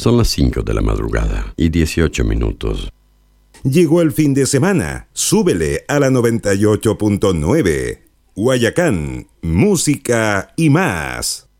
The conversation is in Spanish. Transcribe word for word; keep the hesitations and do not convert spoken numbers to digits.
Son las cinco de la madrugada y dieciocho minutos. Llegó el fin de semana. Súbele a la noventa y ocho punto nueve. Guayacán, música y más.